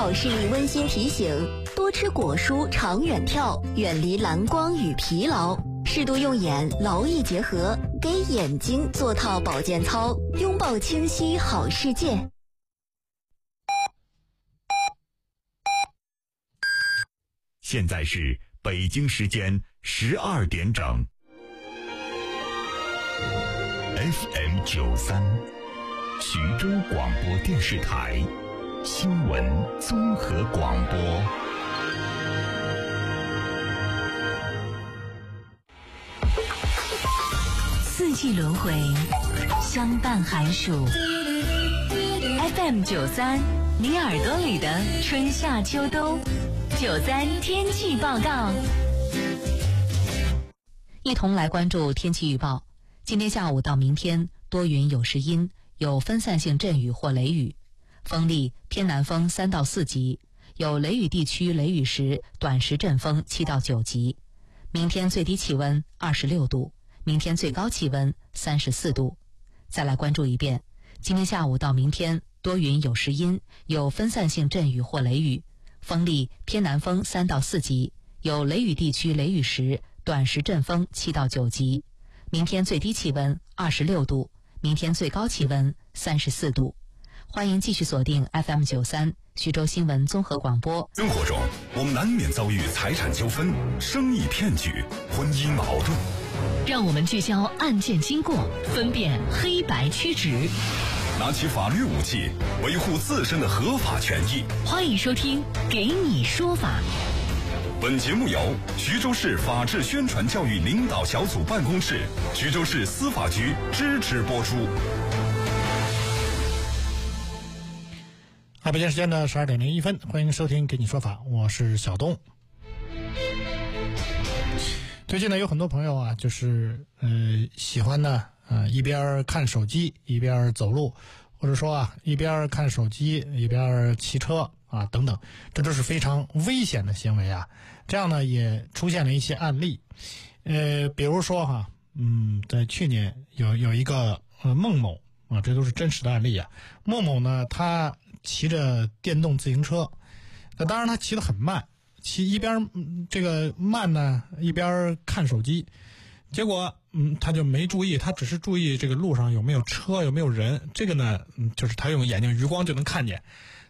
好视力温馨提醒：多吃果蔬，长远跳，远离蓝光与疲劳。适度用眼，劳逸结合，给眼睛做套保健操，拥抱清晰好世界。 现在是北京时间12点整。FM93，徐州广播电视台新闻综合广播。 四季轮回，相伴寒暑。FM93，你耳朵里的春夏秋冬。93天气报告， 一同来关注天气预报。今天下午到明天多云有时阴，有分散性阵雨或雷雨，风力偏南风3到4级，有雷雨地区雷雨时短时阵风7到9级。明天最低气温26度，明天最高气温34度。再来关注一遍，今天下午到明天多云有时阴，有分散性阵雨或雷雨，风力偏南风3到4级，有雷雨地区雷雨时短时阵风7到9级。明天最低气温26度，明天最高气温34度。欢迎继续锁定 FM93 徐州新闻综合广播。 生活中，我们难免遭遇财产纠纷、生意骗局、婚姻矛盾。 让我们聚焦案件经过，分辨黑白曲直， 拿起法律武器，维护自身的合法权益。 欢迎收听《给你说法》。 本节目由徐州市法治宣传教育领导小组办公室、徐州市司法局支持播出。 北京时间的12点01分，欢迎收听《给你说法》，我是小东。最近呢，有很多朋友啊，就是喜欢呢一边看手机一边走路，或者说啊一边看手机一边骑车啊等等，这都是非常危险的行为啊。这样呢也出现了一些案例，比如说哈，在去年有一个孟某啊，这都是真实的案例啊。孟某呢，他骑着电动自行车，那当然他骑得很慢，骑一边这个慢呢，一边看手机，结果他就没注意，他只是注意这个路上有没有车有没有人，这个呢就是他用眼睛余光就能看见。